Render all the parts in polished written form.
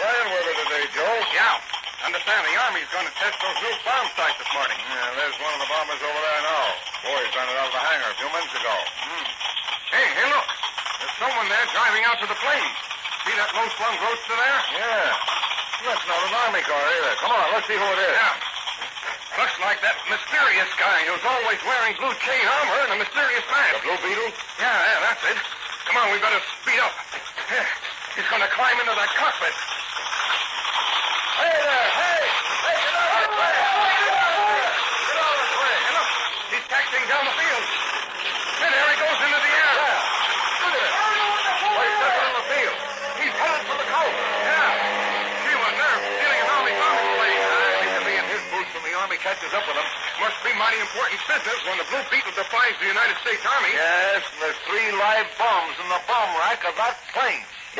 flying weather today, Joe. Yeah. Understand, the Army's going to test those new bomb sites this morning. Yeah, there's one of the bombers over there now. Boys ran it out of the hangar a few minutes ago. Hey, look. There's someone there driving out to the plains. See that low-slung roadster there? Yeah. That's not an Army car either. Come on, let's see who it is. Yeah. Looks like that mysterious guy who's always wearing blue chain armor and a mysterious mask. The Blue Beetle? Yeah, that's it. Come on, we better speed up. Yeah, he's going to climb into that cockpit. Hey there! Hey! Hey, get out of the way! Get out of the way! Hey, look. He's taxiing down the field. And there he goes into the air. Yeah. Look at it. Why he's stepping in the field? He's headed for the coast. Yeah. Gee, what nerve stealing an Army bombing plane. I mean to be in his boots when the Army catches up with him. Must be mighty important business when the Blue Beetle defies the United States Army. Yes, and there's 3 live bombs in the bomb rack of that plane.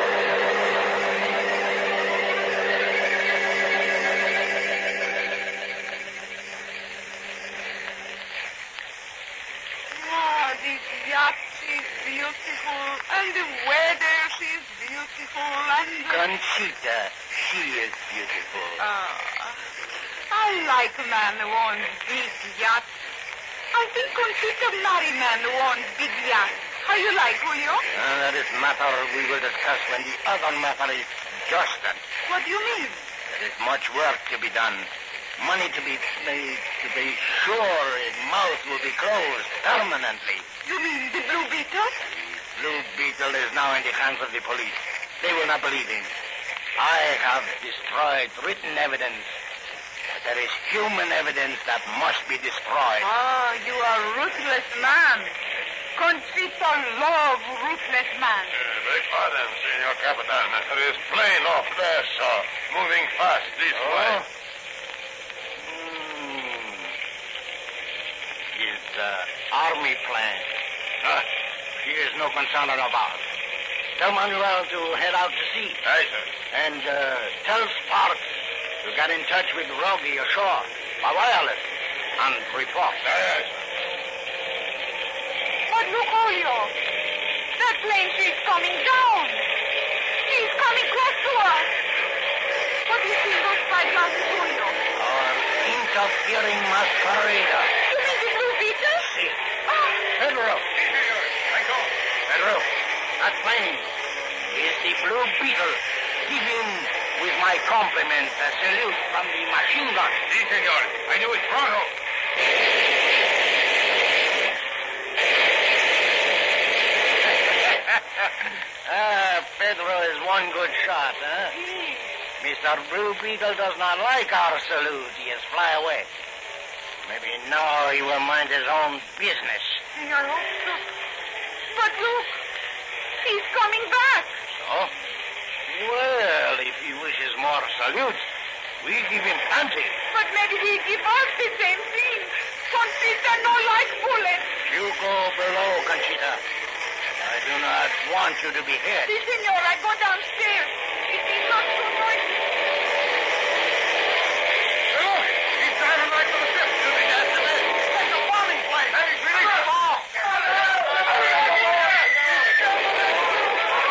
This yacht is beautiful, and the weather is beautiful, and... Conchita, she is beautiful. I like a man who owns big yachts. I think Conchita marry man who owns big yachts. How you like, Julio? That is matter we will discuss when the other matter is just done. What do you mean? There is much work to be done. Money to be made to be sure his mouth will be closed permanently. You mean the Blue Beetle? The Blue Beetle is now in the hands of the police. They will not believe him. I have destroyed written evidence. But there is human evidence that must be destroyed. Oh, you are a ruthless man. Conchita love ruthless man. Beg pardon, Senor Capitan. There is plane off there, sir. Moving fast this way. His army plan. She is no concern about. Tell Manuel to head out to sea. Aye, sir. And tell Sparks to get in touch with Rogie ashore by wireless and report. Aye, sir. But look, Julio. That plane, she's coming down. She's coming close to us. What do you see in those 5 glasses, Julio? Our interfering masquerade. You mean the Blue Beetle? See. Oh. Pedro. Pedro, that plane is the Blue Beetle. Give him, with my compliments, a salute from the machine gun. Si, senor. I do it pronto. Pedro is one good shot, huh? Mr. Blue Beetle does not like our salute. He has fly away. Maybe now he will mind his own business. I hope so. But look, he's coming back. So? Well, if he wishes more salutes, we give him plenty. But maybe he give us the same thing. Conchita no like bullets. You go below, Conchita. I do not want you to be hit. Si, senor, I go downstairs. It is not so noisy.